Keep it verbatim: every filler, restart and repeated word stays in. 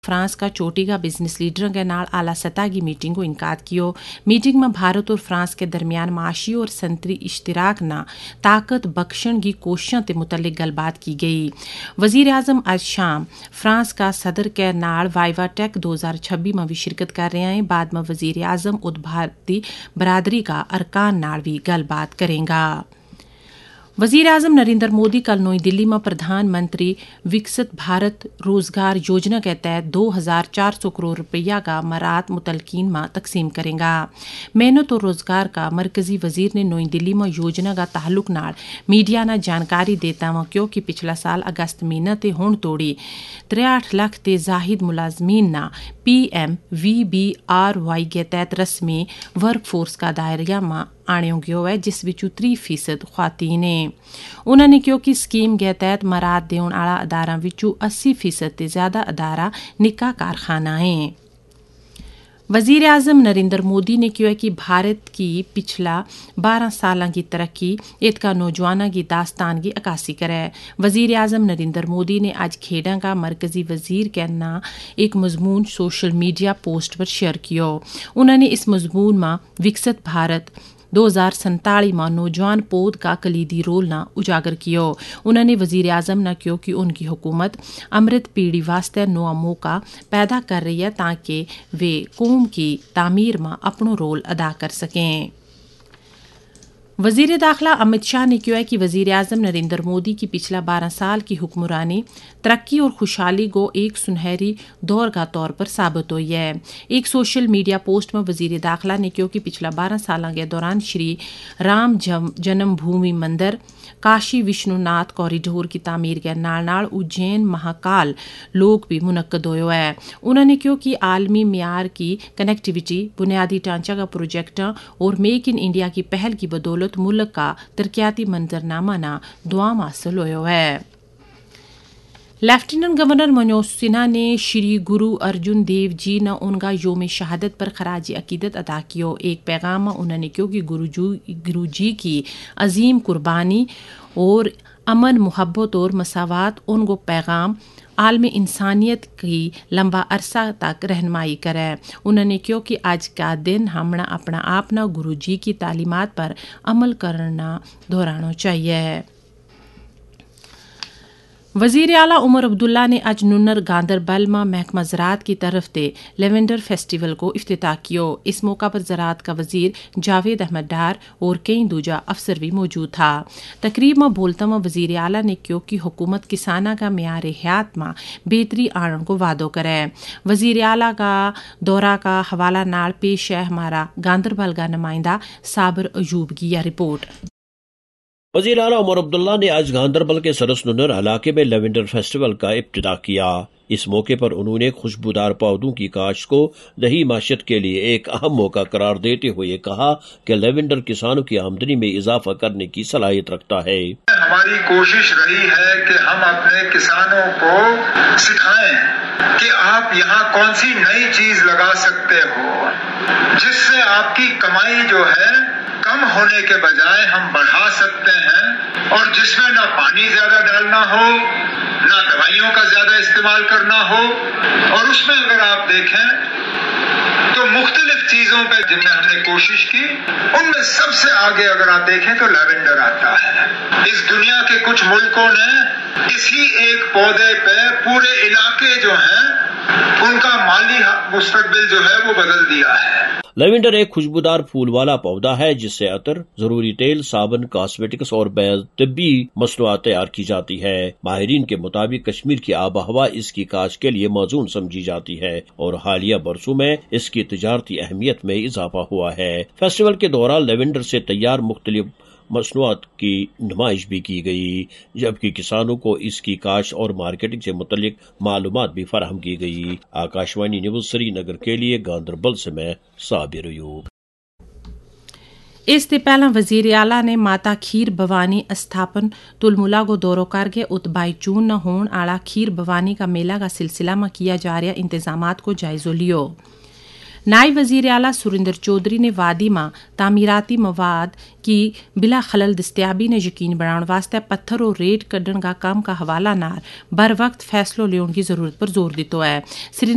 France का चोटी का बिजनेस लीडरों के नाल आला सतह की मीटिंग को इनकाद कियो। मीटिंग में भारत और फ्रांस के दरमियान माशी और संतरी इश्तिराक ना ताकत बख्शण की कोशिशों के मुतल्लिक गलबात की गई। वजीर आजम आज शाम फ्रांस का सदर के नाल वाइवा टेक दो हज़ार छब्बीस में भी शिरकत कर रहे हैं। बाद में वजीर आजम उद भारतीय बरादरी का अरकान नाल भी गलबात करेगा। वजीर आजम नरेंद्र मोदी कल नई दिल्ली में प्रधानमंत्री विकसित भारत रोजगार योजना के तहत दो हजार चार सौ करोड़ रुपया का मरात मुतलकीन में तकसीम करेगा। मेहनत और रोजगार का मरकजी वजीर ने नई दिल्ली में योजना का ताल्लुक नाल मीडिया ने जानकारी देता हुआ क्योंकि पिछला साल अगस्त महीना ते होण तोड़ी तिरयाठ लाख ते जाहिद मुलाजमीन ना P M we B R Y के तहत रस्मी वर्कफोर्स का दायरा में आणियों गयो है, जिस विचों त्री फीसद ख्वातीन ने। उन्होंने कहा कि स्कीम के तहत मराद देण आला अदारा विचों अस्सी फीसद ते ज्यादा अदारा निका कारखाना है। वजीर आजम नरेंद्र मोदी ने कहा कि भारत की पिछला बारह साल की तरक्की इतका नौजवाना की दास्तान की अक्सी करे। वजीर आजम नरेंद्र मोदी ने आज खेडा का मरकजी वजीर कहना एक मजमून सोशल मीडिया पोस्ट पर शेयर किया। उन्होंने इस मजमून में विकसित भारत दो हजार सैंतालीस में नौजवान पौध का कलीदी रोल ना उजागर किया। उन्होंने वजीर आजम ने कहा कि उनकी हुकूमत अमृत पीढ़ी वास्ते नया मौका पैदा कर रही है ताकि वे कौम की तामीर में अपना रोल अदा कर सकें। वजीर दाखिला अमित शाह ने कहा कि वजीर आजम नरेंद्र मोदी की पिछला बारह साल की हुक्मरानी तरक्की और खुशहाली को एक सुनहरी दौर का तौर पर साबित हुई है। एक सोशल मीडिया पोस्ट में वजीर दाखिला ने कहा कि पिछला बारह साल के दौरान श्री राम जन्मभूमि मंदिर, काशी विष्णुनाथ कॉरिडोर की तामीर के नाल नाल उज्जैन महाकाल लोक भी मुनक्कद होया है। उन्होंने कहा कि आलमी म्यार की कनेक्टिविटी, बुनियादी ढांचा का प्रोजेक्ट और मेक इन इंडिया की पहल की बदौलत मुल्क का तरक्याती मंजरनामा ना दुआ हासिल होया है। लेफ्टिनेंट गवर्नर मनोज सिन्हा ने श्री गुरु अर्जुन देव जी ने उनका योम शहादत पर खराज अकीदत अदा किया। एक पैगाम में उन्होंने कहा कि गुरु जी की अजीम कुर्बानी और अमन, मोहब्बत और मसावत उनको पैगाम आलमी इंसानियत की लंबा अरसा तक रहनुमाई करे। उन्होंने कहा कि आज का दिन हमने अपना आपना गुरु जी की तालीमात पर अमल करना दोहराना चाहिए। वजीर आला उमर अब्दुल्ला ने आज नुन्नर गांदरबल में महकमा ज़राअत की तरफ से लेवेंडर फेस्टिवल को इफ्तिताह किया। इस मौका पर ज़राअत का वजीर जावेद अहमद डार और कई दूजा अफसर भी मौजूद था। तकरीब में बोलता हुआ वजीर आला ने कहा कि हुकूमत किसाना का म्यार हयात में बेहतरी आने को वादो करे। वजीर आला का दौरा का हवाला नाल पेश है हमारा गांदरबल का नुमाइंदा साबिर अयूब की यह रिपोर्ट। वजीर आला उमर अब्दुल्ला ने आज गांदरबल के सरस नुन्नर इलाके में लेवेंडर फेस्टिवल का इब्तिदा किया। इस मौके पर उन्होंने खुशबूदार पौधों की काश्त को दही माशियत के लिए एक अहम मौका करार देते हुए कहा कि लेवेंडर किसानों की आमदनी में इजाफा करने की सलाहियत रखता है। हमारी कोशिश रही है कि हम अपने किसानों को सिखाएं कि आप यहाँ कौन सी नई चीज लगा सकते हो जिससे आपकी कमाई जो है कम होने के बजाय हम बढ़ा सकते हैं और जिसमें ना पानी ज्यादा डालना हो, ना दवाइयों का ज्यादा इस्तेमाल करना हो। और उसमें अगर आप देखें तो मुख्तलिफ चीजों पे जिनमें हमने कोशिश की, उनमें सबसे आगे अगर आप देखें तो लैवेंडर आता है। इस दुनिया के कुछ मुल्कों ने इसी एक पौधे पे पूरे इलाके जो हैं उनका माली मुस्तकबिल जो है वो बदल दिया है। लेवेंडर एक खुशबूदार फूल वाला पौधा है जिससे अतर, जरूरी तेल, साबुन, कॉस्मेटिक्स और बैज तिब्बी मसनूआत तैयार की जाती है। माहिरीन के मुताबिक कश्मीर की आबहवा इसकी काश्त के लिए मौजून समझी जाती है और हालिया बरसों में इसकी तिजारती अहमियत में इजाफा हुआ है। फेस्टिवल के दौरान लेवेंडर से तैयार मुख्तलिफ मसनूआत की नुमाइश भी की गई, जबकि किसानों को इसकी काश्त और मार्केटिंग से मुतल्लिक मालूमात भी फराहम की गई। आकाशवाणी न्यूज श्रीनगर के लिए गांदरबल से मैं साबिर अयूब। इससे पहला वजीर आला ने माता खीर भवानी अस्थापन तुलमुला को दौरो करके उत्बाई जून न होने आला खीर भवानी का मेला का सिलसिला में किया जा रहा इंतजामात को जायजो लियो। नायब वजीर आला सुरिंदर चौधरी ने वादी में तामीराती मवाद की बिला खलल दस्तियाबी ने यकीन बनाने वास्ते पत्थर और रेत कड्ढण का काम का हवाला नार बर वक्त फैसलो लेने की जरूरत पर जोर दितो है।